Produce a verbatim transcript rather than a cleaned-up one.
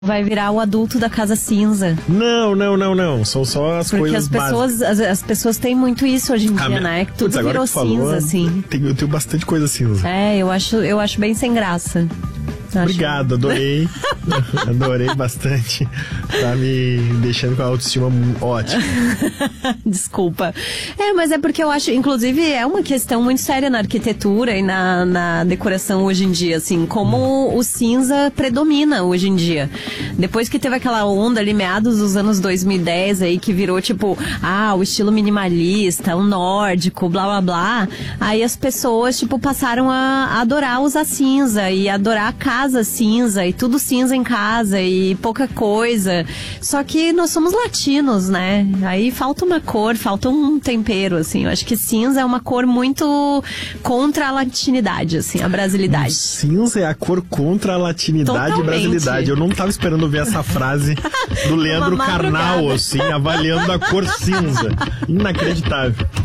vai virar o adulto da casa cinza. Não, não, não, não. São só as Porque coisas as pessoas, as, as pessoas têm muito isso hoje em dia, minha... né? Que tudo Putz, virou que falou, cinza, assim. Tem, eu tenho bastante coisa cinza. É, eu acho, eu acho bem sem graça. Obrigado, adorei. Adorei bastante. Tá me deixando com a autoestima ótima. Desculpa. É, mas é porque eu acho, inclusive, é uma questão muito séria na arquitetura e na, na decoração hoje em dia, assim, como hum. o cinza predomina hoje em dia. Depois que teve aquela onda ali, meados dos anos dois mil e dez aí, que virou tipo, ah, o estilo minimalista, o nórdico, blá blá blá, aí as pessoas, tipo, passaram a adorar usar cinza e adorar a casa cinza e tudo cinza em casa e pouca coisa. Só que nós somos latinos, né? Aí falta uma cor, falta um tempero, assim. Eu acho que cinza é uma cor muito contra a latinidade, assim, a brasilidade. O cinza é a cor contra a latinidade Totalmente. E brasilidade. Eu não tava esperando ver essa frase do Leandro Carnal, assim, avaliando a cor cinza. Inacreditável.